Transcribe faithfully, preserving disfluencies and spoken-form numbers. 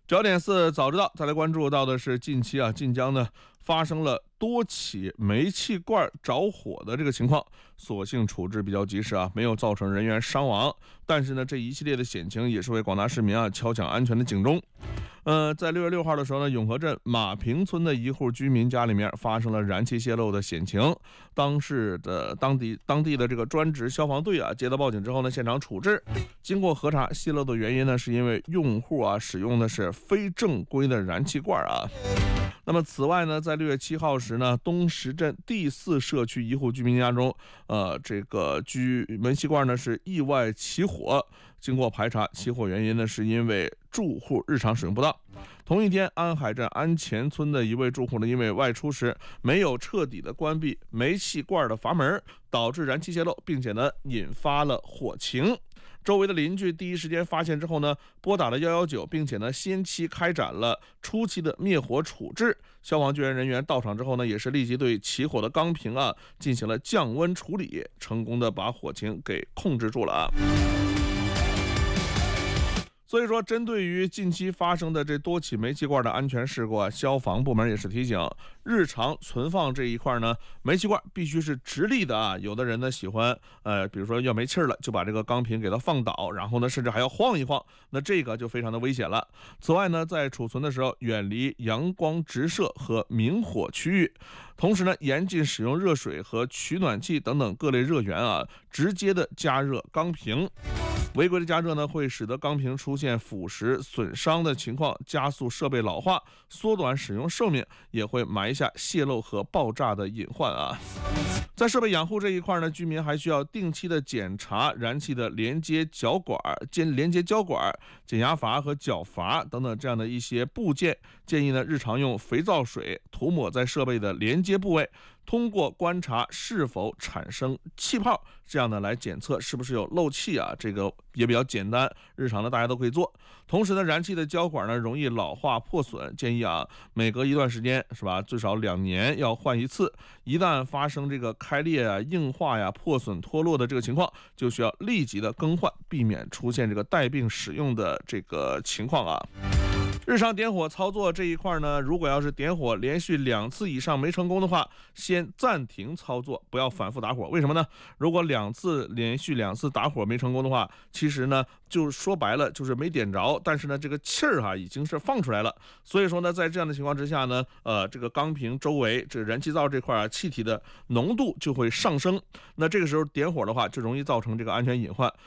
焦点四早知道，再来关注到的是近期啊，晋江呢发生了多起煤气罐着火的这个情况，所幸处置比较及时啊，没有造成人员伤亡。但是呢，这一系列的险情也是为广大市民啊敲响安全的警钟。呃，在六月六号的时候呢，永和镇马坪村的一户居民家里面发生了燃气泄漏的险情。当时的当地当地的这个专职消防队啊，接到报警之后呢，现场处置。经过核查，泄漏的原因呢，是因为用户啊使用的是非正规的燃气罐啊。那么此外呢，在六月七号时呢，东石镇第四社区一户居民家中，呃，这个居煤气罐呢是意外起火。经过排查，起火原因呢是因为住户日常使用不当。同一天，安海镇安前村的一位住户呢，因为外出时没有彻底的关闭煤气罐的阀门，导致燃气泄漏，并且呢引发了火情。周围的邻居第一时间发现之后呢，拨打了一一九，并且呢先期开展了初期的灭火处置。消防救援人员到场之后呢，也是立即对起火的钢瓶啊进行了降温处理，成功的把火情给控制住了啊。所以说，针对于近期发生的这多起煤气罐的安全事故啊，消防部门也是提醒，日常存放这一块呢，煤气罐必须是直立的啊。有的人呢喜欢，呃，比如说要没气儿了，就把这个钢瓶给它放倒，然后呢，甚至还要晃一晃，那这个就非常的危险了。此外呢，在储存的时候，远离阳光直射和明火区域，同时呢，严禁使用热水和取暖器等等各类热源啊，直接的加热钢瓶。违规的加热呢，会使得钢瓶出现腐蚀、损伤的情况，加速设备老化，缩短使用寿命，也会埋下泄漏和爆炸的隐患啊。在设备养护这一块呢，居民还需要定期的检查燃气的连接脚管、连连接胶管、减压阀和脚阀等等这样的一些部件。建议呢，日常用肥皂水涂抹在设备的连接部位，通过观察是否产生气泡，这样呢来检测是不是有漏气啊。这个也比较简单，日常呢大家都可以做。同时呢，燃气的胶管呢容易老化破损，建议啊每隔一段时间是吧，最少两年要换一次。一旦发生这个开裂啊、硬化呀、破损脱落的这个情况，就需要立即的更换，避免出现这个带病使用的这个情况啊。日常点火操作这一块呢，如果要是点火连续两次以上没成功的话，先暂停操作，不要反复打火。为什么呢？如果两次连续两次打火没成功的话，其实呢就说白了就是没点着，但是呢这个气儿哈已经是放出来了。所以说呢，在这样的情况之下呢，呃，这个钢瓶周围这燃气灶这块啊，气体的浓度就会上升。那这个时候点火的话，就容易造成这个安全隐患。